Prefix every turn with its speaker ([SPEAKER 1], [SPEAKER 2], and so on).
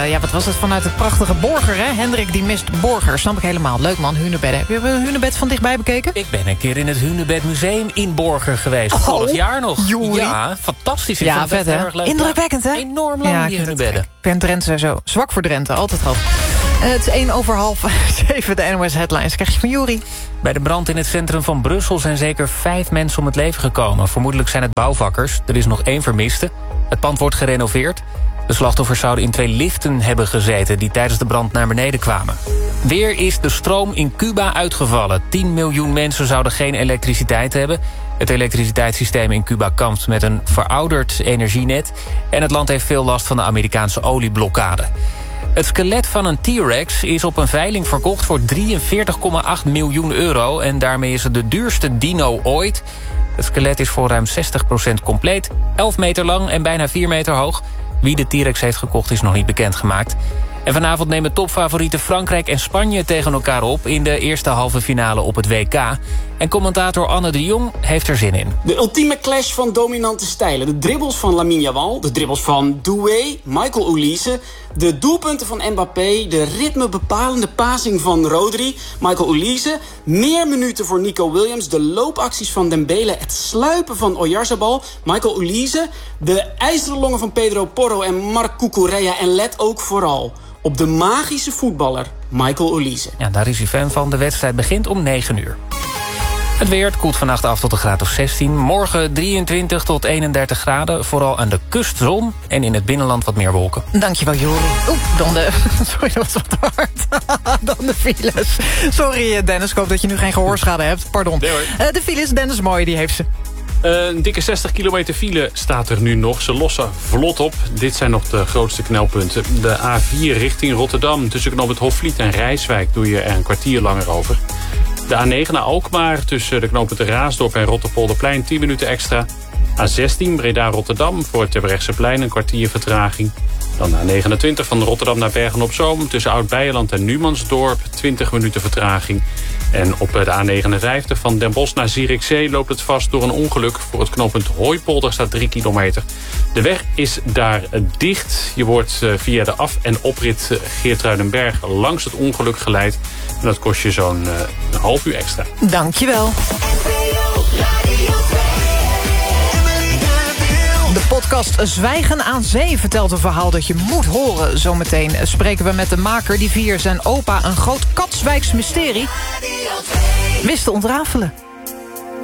[SPEAKER 1] Ja, wat was het vanuit het prachtige Borger, hè? Hendrik die mist Borger, snap ik helemaal. Leuk man, hunebedden. Heb je een hunebed van dichtbij bekeken?
[SPEAKER 2] Ik ben een keer in het Hunebedmuseum in Borger geweest. Vorig jaar nog.
[SPEAKER 1] Joeri.
[SPEAKER 2] Ja, fantastisch.
[SPEAKER 1] Ja, vet hè?
[SPEAKER 2] Erg leuk.
[SPEAKER 1] Indrukwekkend hè?
[SPEAKER 2] Enorm lang die hunebedden.
[SPEAKER 1] Ik ben Drenthe zo. Zwak voor Drenthe, altijd gehad. Het is 7:01, de NOS Headlines. Krijg je van Juri.
[SPEAKER 2] Bij de brand in het centrum van Brussel zijn zeker 5 mensen om het leven gekomen. Vermoedelijk zijn het bouwvakkers. Er is nog 1 vermiste. Het pand wordt gerenoveerd. De slachtoffers zouden in 2 liften hebben gezeten die tijdens de brand naar beneden kwamen. Weer is de stroom in Cuba uitgevallen. 10 miljoen mensen zouden geen elektriciteit hebben. Het elektriciteitssysteem in Cuba kampt met een verouderd energienet. En het land heeft veel last van de Amerikaanse olieblokkade. Het skelet van een T-Rex is op een veiling verkocht voor 43,8 miljoen euro. En daarmee is het de duurste dino ooit. Het skelet is voor ruim 60% compleet, 11 meter lang en bijna 4 meter hoog. Wie de T-Rex heeft gekocht is nog niet bekendgemaakt. En vanavond nemen topfavorieten Frankrijk en Spanje tegen elkaar op in de eerste halve finale op het WK. En commentator Anne de Jong heeft er zin in.
[SPEAKER 3] De ultieme clash van dominante stijlen. De dribbles van Lamine Yamal, de dribbles van Doué, Michael Olise, de doelpunten van Mbappé, de ritmebepalende passing van Rodri, Michael Olise, meer minuten voor Nico Williams, de loopacties van Dembele, het sluipen van Oyarzabal, Michael Olise, de ijzeren longen van Pedro Porro en Marc Cucurella. En let ook vooral op de magische voetballer Michael Olise.
[SPEAKER 2] Ja, daar is hij fan van. De wedstrijd begint om 9 uur. Het weer, het koelt vannacht af tot een graad of 16. Morgen 23 tot 31 graden. Vooral aan de kust zon en in het binnenland wat meer wolken.
[SPEAKER 1] Dankjewel, Jori. Dan de... Sorry, dat was wat hard. Dan de files. Sorry, Dennis. Ik hoop dat je nu geen gehoorschade hebt. Pardon.
[SPEAKER 4] Nee, hoor.
[SPEAKER 1] De files, Dennis Mooi, die heeft ze.
[SPEAKER 4] Een dikke 60 kilometer file staat er nu nog. Ze lossen vlot op. Dit zijn nog de grootste knelpunten. De A4 richting Rotterdam. Tussen knooppunt Hofvliet en Rijswijk doe je er een kwartier langer over. De A9 naar Alkmaar. Tussen de knooppunten Raasdorp en Rotterpolderplein 10 minuten extra. A16 Breda-Rotterdam voor het Terbrechtseplein een kwartier vertraging. Dan de A29 van Rotterdam naar Bergen-op-Zoom. Tussen Oud-Beijerland en Numansdorp 20 minuten vertraging. En op de A59 van Den Bosch naar Zierikzee loopt het vast door een ongeluk. Voor het knooppunt Hooipolder staat 3 kilometer. De weg is daar dicht. Je wordt via de af- en oprit Geertruidenberg langs het ongeluk geleid. En dat kost je zo'n een half uur extra.
[SPEAKER 1] Dankjewel. De podcast Zwijgen aan Zee vertelt een verhaal dat je moet horen. Zometeen spreken we met de maker die via zijn opa een groot Katwijks mysterie wist te ontrafelen.